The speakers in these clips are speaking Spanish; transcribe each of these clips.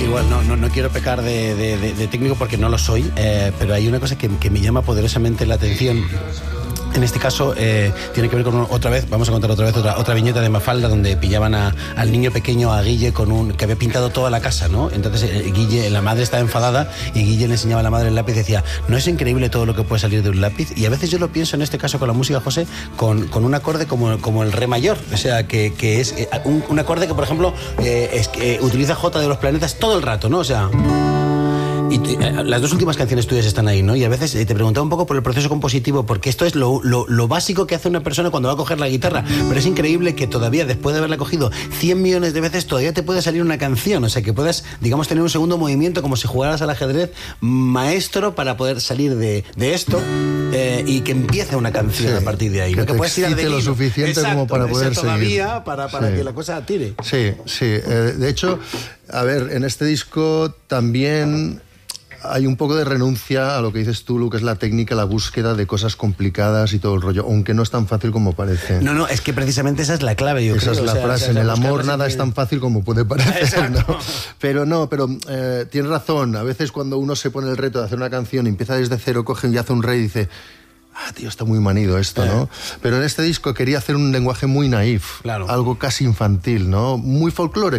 Igual no quiero pecar de técnico porque no lo soy, pero hay una cosa que me llama poderosamente la atención. En este caso tiene que ver con otra vez, vamos a contar otra vez otra viñeta de Mafalda donde pillaban al niño pequeño, a Guille, que había pintado toda la casa, ¿no? Entonces Guille, la madre estaba enfadada y Guille le enseñaba a la madre el lápiz y decía, ¿no es increíble todo lo que puede salir de un lápiz? Y a veces yo lo pienso en este caso con la música, José, con un acorde como el re mayor, o sea, que es un acorde que, por ejemplo, utiliza J de los planetas todo el rato, ¿no? O sea... Y las dos últimas canciones tuyas están ahí, ¿no? Y a veces te preguntaba un poco por el proceso compositivo, porque esto es lo básico que hace una persona cuando va a coger la guitarra, pero es increíble que todavía, después de haberla cogido 100 millones de veces, todavía te puede salir una canción, o sea, que puedas, digamos, tener un segundo movimiento como si jugaras al ajedrez maestro para poder salir de esto y que empiece una canción a partir de ahí. Que te puedes tirar de lo suficiente como para poder seguir. Para que la cosa tire. Sí. De hecho, a ver, en este disco también... hay un poco de renuncia a lo que dices tú, Lu, que es la técnica, la búsqueda de cosas complicadas y todo el rollo, aunque no es tan fácil como parece. No, es que precisamente esa es la clave, yo creo. Esa es la frase, en el amor nada es tan fácil como puede parecer, ¿no? Pero tienes razón, a veces cuando uno se pone el reto de hacer una canción y empieza desde cero, coge y hace un re y dice... tío, está muy manido esto, ¿no? Pero en este disco quería hacer un lenguaje muy naif, claro. Algo casi infantil, ¿no? Muy folclore,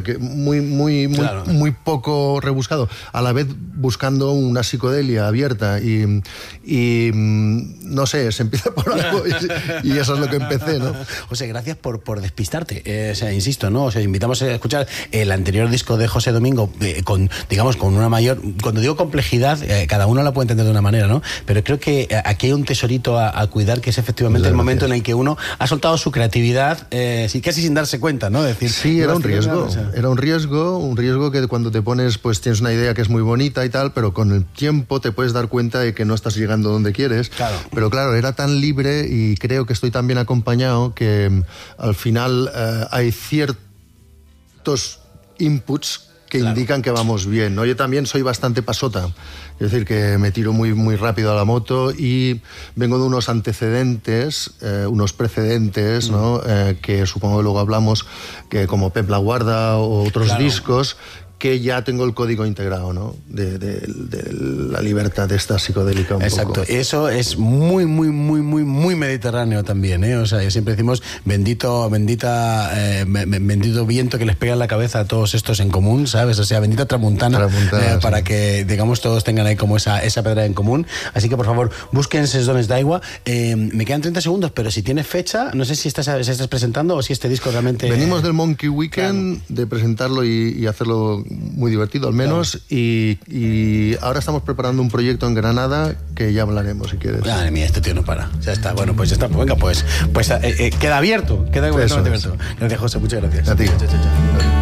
muy poco rebuscado, a la vez buscando una psicodelia abierta y no sé, se empieza por algo y eso es lo que empecé, ¿no? José, gracias por despistarte, o sea, insisto, ¿no? O sea, invitamos a escuchar el anterior disco de José Domingo con una mayor, cuando digo complejidad, cada uno la puede entender de una manera, ¿no? Pero creo que aquí hay un tesorito a cuidar, que es efectivamente el momento en el que uno ha soltado su creatividad casi sin darse cuenta, ¿no? Es decir, sí, era un riesgo que cuando te pones, pues tienes una idea que es muy bonita y tal, pero con el tiempo te puedes dar cuenta de que no estás llegando donde quieres. Claro. Pero claro, era tan libre y creo que estoy tan bien acompañado que al final hay ciertos inputs que indican que vamos bien, ¿no? Yo también soy bastante pasota, es decir, que me tiro muy, muy rápido a la moto y vengo de unos antecedentes, unos precedentes, ¿no? Que supongo que luego hablamos, que como Pep La Guarda o otros discos, que ya tengo el código integrado, ¿no? De la libertad de esta psicodélica un Exacto. poco. Eso es muy, muy, muy, muy, muy mediterráneo también, ¿eh? O sea, siempre decimos bendito viento que les pega en la cabeza a todos estos en común, ¿sabes? O sea, bendita tramuntana para que, digamos, todos tengan ahí como esa pedra en común. Así que, por favor, busquen Ses Dones d'Aigua. Me quedan 30 segundos, pero si tienes fecha, no sé si estás presentando o si este disco realmente... Venimos del Monkey Weekend, de presentarlo y hacerlo muy divertido al menos, claro. y ahora estamos preparando un proyecto en Granada que ya hablaremos si quieres. Madre mía, este tío no para. Ya está, bueno, pues ya está, venga, pues queda abierto, queda completamente abierto. Gracias, José, muchas gracias. A ti. Chao.